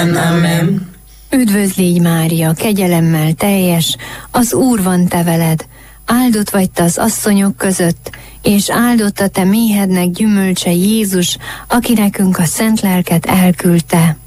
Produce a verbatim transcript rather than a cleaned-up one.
Amen. Üdvözlégy Mária, kegyelemmel teljes, az Úr van te veled, áldott vagy te az asszonyok között, és áldott a te méhednek gyümölcse Jézus, aki nekünk a szent lelket elküldte.